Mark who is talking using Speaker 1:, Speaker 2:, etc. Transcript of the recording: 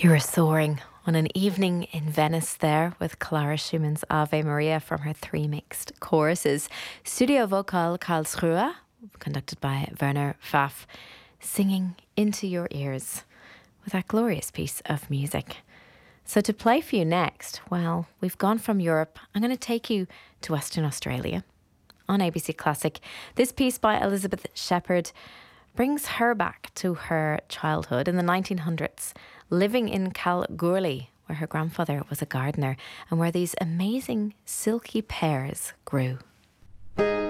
Speaker 1: You were soaring on an evening in Venice there with Clara Schumann's Ave Maria from her three mixed choruses. Studio Vocal Karlsruhe, conducted by Werner Pfaff, singing into your ears with that glorious piece of music. So to play for you next, well, we've gone from Europe. I'm going to take you to Western Australia on ABC Classic. This piece by Elizabeth Shepherd brings her back to her childhood in the 1900s, living in Kalgoorlie, where her grandfather was a gardener and where these amazing silky pears grew.